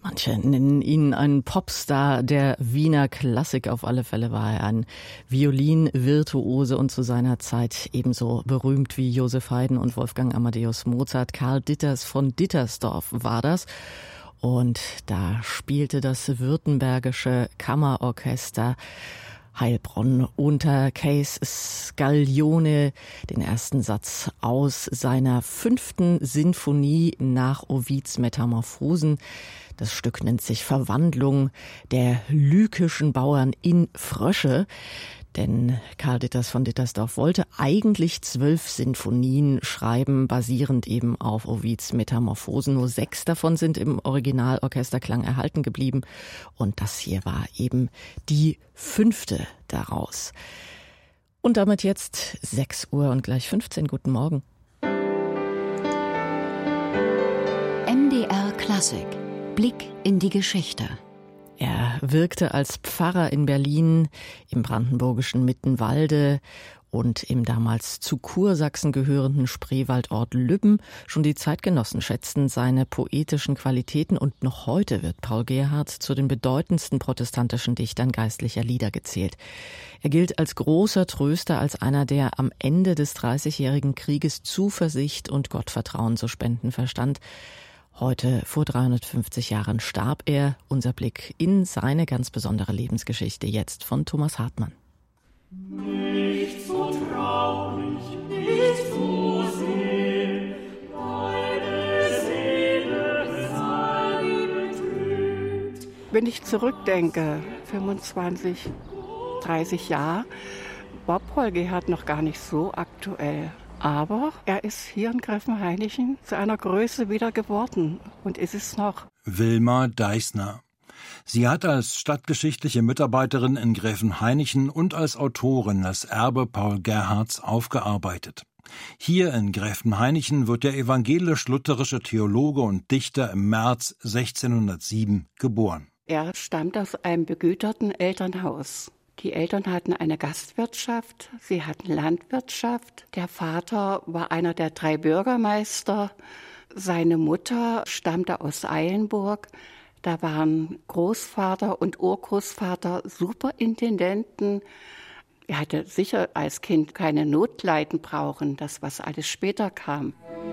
Manche nennen ihn einen Popstar der Wiener Klassik. Auf alle Fälle war er ein Violinvirtuose und zu seiner Zeit ebenso berühmt wie Joseph Haydn und Wolfgang Amadeus Mozart. Karl Ditters von Dittersdorf war das. Und da spielte das württembergische Kammerorchester Heilbronn unter Cees Scaglione den ersten Satz aus seiner 5. Sinfonie nach Ovids Metamorphosen. Das Stück nennt sich Verwandlung der lykischen Bauern in Frösche. Denn Karl Ditters von Dittersdorf wollte eigentlich 12 Sinfonien schreiben, basierend eben auf Ovids Metamorphosen. Nur 6 davon sind im Originalorchesterklang erhalten geblieben. Und das hier war eben die 5. daraus. Und damit jetzt 6 Uhr und gleich 15. Guten Morgen. MDR Klassik. Blick in die Geschichte. Er wirkte als Pfarrer in Berlin, im brandenburgischen Mittenwalde und im damals zu Kursachsen gehörenden Spreewaldort Lübben. Schon die Zeitgenossen schätzten seine poetischen Qualitäten und noch heute wird Paul Gerhardt zu den bedeutendsten protestantischen Dichtern geistlicher Lieder gezählt. Er gilt als großer Tröster, als einer, der am Ende des 30-jährigen Krieges Zuversicht und Gottvertrauen zu spenden verstand. Heute, vor 350 Jahren, starb er. Unser Blick in seine ganz besondere Lebensgeschichte jetzt von Thomas Hartmann. Nicht so traurig, nicht so sehr, meine Seele sei betrübt. Wenn ich zurückdenke, 25, 30 Jahre, war Paul Gerhardt noch gar nicht so aktuell. Aber er ist hier in Gräfenhainichen zu einer Größe wieder geworden und ist es noch. Wilma Deissner. Sie hat als stadtgeschichtliche Mitarbeiterin in Gräfenhainichen und als Autorin das Erbe Paul Gerhardts aufgearbeitet. Hier in Gräfenhainichen wird der evangelisch-lutherische Theologe und Dichter im März 1607 geboren. Er stammt aus einem begüterten Elternhaus. Die Eltern hatten eine Gastwirtschaft, sie hatten Landwirtschaft. Der Vater war einer der 3 Bürgermeister. Seine Mutter stammte aus Eilenburg. Da waren Großvater und Urgroßvater Superintendenten. Er hatte sicher als Kind keine Notleiden brauchen, das was alles später kam.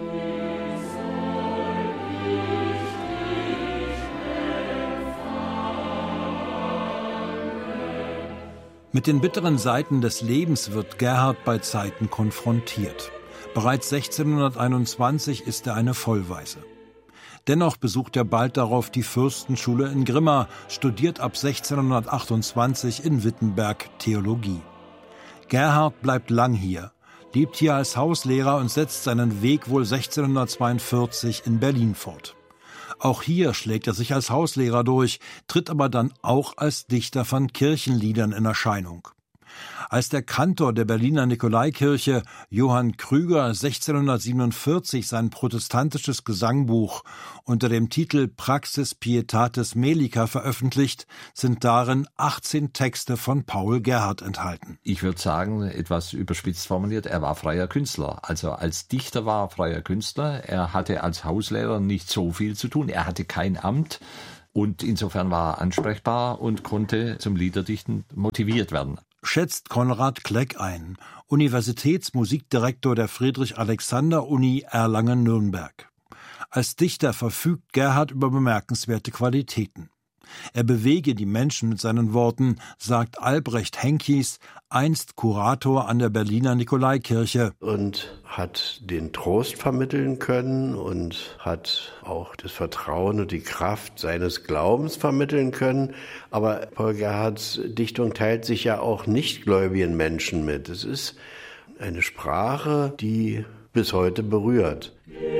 Mit den bitteren Seiten des Lebens wird Gerhardt bei Zeiten konfrontiert. Bereits 1621 ist er eine Vollwaise. Dennoch besucht er bald darauf die Fürstenschule in Grimma, studiert ab 1628 in Wittenberg Theologie. Gerhardt bleibt lang hier, lebt hier als Hauslehrer und setzt seinen Weg wohl 1642 in Berlin fort. Auch hier schlägt er sich als Hauslehrer durch, tritt aber dann auch als Dichter von Kirchenliedern in Erscheinung. Als der Kantor der Berliner Nikolaikirche Johann Krüger 1647 sein protestantisches Gesangbuch unter dem Titel Praxis Pietatis Melica veröffentlicht, sind darin 18 Texte von Paul Gerhardt enthalten. Ich würde sagen, etwas überspitzt formuliert, er war freier Künstler. Also als Dichter war er freier Künstler. Er hatte als Hauslehrer nicht so viel zu tun. Er hatte kein Amt. Und insofern war er ansprechbar und konnte zum Liederdichten motiviert werden. Schätzt Konrad Kleck ein, Universitätsmusikdirektor der Friedrich-Alexander-Uni Erlangen-Nürnberg. Als Dichter verfügt Gerhardt über bemerkenswerte Qualitäten. Er bewege die Menschen mit seinen Worten, sagt Albrecht Henkies, einst Kurator an der Berliner Nikolaikirche. Und hat den Trost vermitteln können und hat auch das Vertrauen und die Kraft seines Glaubens vermitteln können. Aber Paul Gerhardts Dichtung teilt sich ja auch nichtgläubigen Menschen mit. Es ist eine Sprache, die bis heute berührt.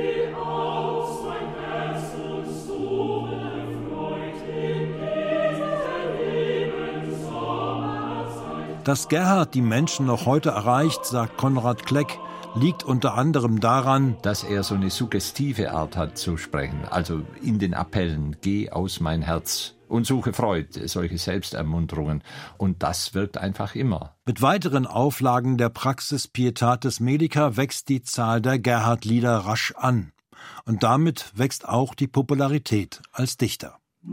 Dass Gerhardt die Menschen noch heute erreicht, sagt Konrad Kleck, liegt unter anderem daran, dass er so eine suggestive Art hat zu sprechen. Also in den Appellen, geh aus mein Herz und suche Freud, solche Selbstermunterungen. Und das wirkt einfach immer. Mit weiteren Auflagen der Praxis Pietatis Melica wächst die Zahl der Gerhardt-Lieder rasch an. Und damit wächst auch die Popularität als Dichter.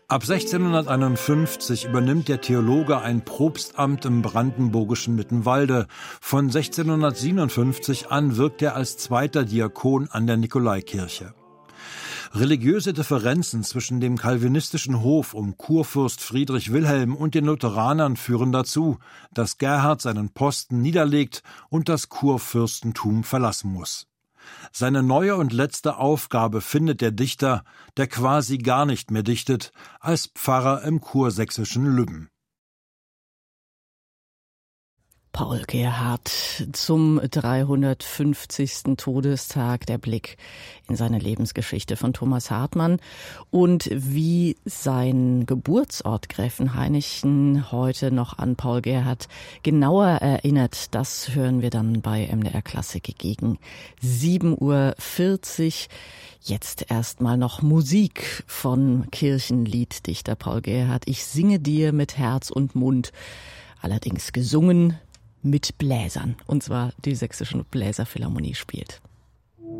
Ab 1651 übernimmt der Theologe ein Propstamt im brandenburgischen Mittenwalde. Von 1657 an wirkt er als zweiter Diakon an der Nikolaikirche. Religiöse Differenzen zwischen dem calvinistischen Hof um Kurfürst Friedrich Wilhelm und den Lutheranern führen dazu, dass Gerhard seinen Posten niederlegt und das Kurfürstentum verlassen muss. Seine neue und letzte Aufgabe findet der Dichter, der quasi gar nicht mehr dichtet, als Pfarrer im kursächsischen Lübben. Paul Gerhardt zum 350. Todestag, der Blick in seine Lebensgeschichte von Thomas Hartmann und wie sein Geburtsort Gräfenhainichen heute noch an Paul Gerhardt genauer erinnert. Das hören wir dann bei MDR Klassik gegen 7:40 Uhr. Jetzt erstmal noch Musik von Kirchenlieddichter Paul Gerhardt. Ich singe dir mit Herz und Mund, allerdings gesungen mit Bläsern, und zwar die Sächsische Bläserphilharmonie spielt.